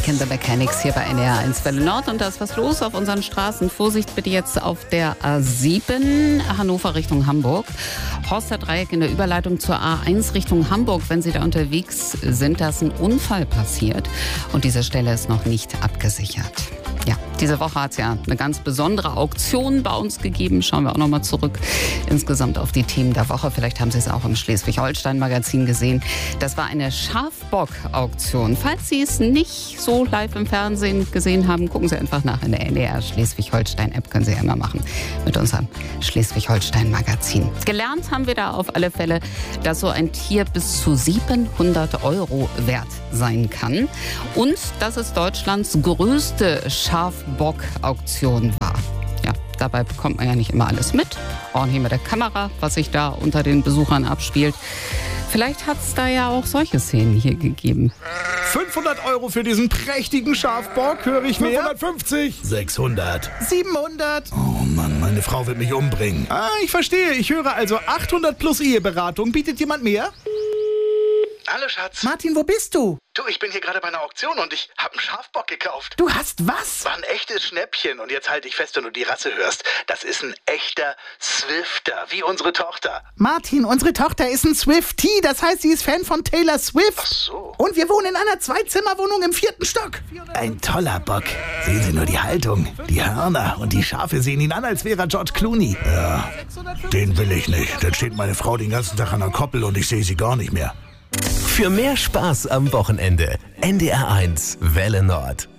Weekend the Mechanics hier bei NDR 1 Welle Nord. Und da ist was los auf unseren Straßen. Vorsicht bitte jetzt auf der A7 Hannover Richtung Hamburg. Horster Dreieck in der Überleitung zur A1 Richtung Hamburg. Wenn Sie da unterwegs sind, da ist ein Unfall passiert. Und diese Stelle ist noch nicht abgesichert. Ja, diese Woche hat es ja eine ganz besondere Auktion bei uns gegeben. Schauen wir auch nochmal zurück insgesamt auf die Themen der Woche. Vielleicht haben Sie es auch im Schleswig-Holstein-Magazin gesehen. Das war eine Schafbock-Auktion. Falls Sie es nicht so live im Fernsehen gesehen haben, gucken Sie einfach nach in der NDR Schleswig-Holstein-App. Können Sie ja immer machen mit unserem Schleswig-Holstein-Magazin. Gelernt haben wir da auf alle Fälle, dass so ein Tier bis zu 700 € wert sein kann. Und dass es Deutschlands größte Schafbock-Auktion war. Ja, dabei bekommt man ja nicht immer alles mit. Auch nicht mit der Kamera, was sich da unter den Besuchern abspielt. Vielleicht hat es da ja auch solche Szenen hier gegeben. 500 € für diesen prächtigen Schafbock, höre ich mehr. 550. 600. 700. Oh Mann, meine Frau wird mich umbringen. Ich verstehe. Ich höre also 800 plus Eheberatung. Bietet jemand mehr? Hallo Schatz. Martin, wo bist du? Du, ich bin hier gerade bei einer Auktion und ich habe einen Schafbock gekauft. Du hast was? War ein echtes Schnäppchen und jetzt halte ich fest, wenn du die Rasse hörst. Das ist ein echter Swifter, wie unsere Tochter. Martin, unsere Tochter ist ein Swiftie. Das heißt, sie ist Fan von Taylor Swift. Ach so. Und wir wohnen in einer Zweizimmerwohnung im 4. Stock. Ein toller Bock. Sehen Sie nur die Haltung, die Hörner und die Schafe sehen ihn an, als wäre er George Clooney. Ja, den will ich nicht. Dann steht meine Frau den ganzen Tag an der Koppel und ich sehe sie gar nicht mehr. Für mehr Spaß am Wochenende. NDR 1 Welle Nord.